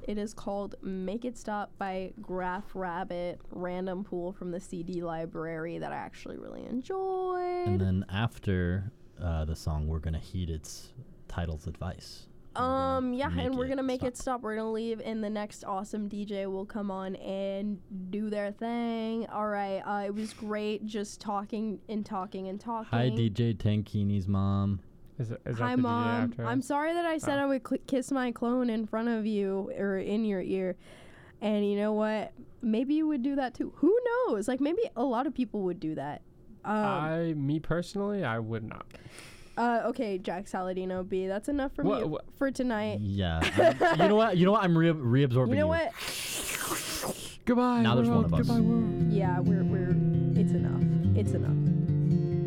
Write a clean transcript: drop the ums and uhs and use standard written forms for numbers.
It is called Make It Stop by Graph Rabbit, random pull from the CD library that I actually really enjoyed. And then after the song, we're going to heed its title's advice. We're gonna make it stop. We're gonna leave, and the next awesome DJ will come on and do their thing. All right, it was great just talking. Hi, DJ Tankini's mom. Is that Hi, the Mom. DJ after? I'm sorry that I said I would kiss my clone in front of you or in your ear. And you know what? Maybe you would do that too. Who knows? Like, maybe a lot of people would do that. Me personally, I would not. Okay, Jack Saladino B. That's enough for me for tonight. Yeah. You know what? I'm reabsorbing You know what? Goodbye. Now there's one of us. Goodbye, world. Yeah, we're. It's enough. It's enough.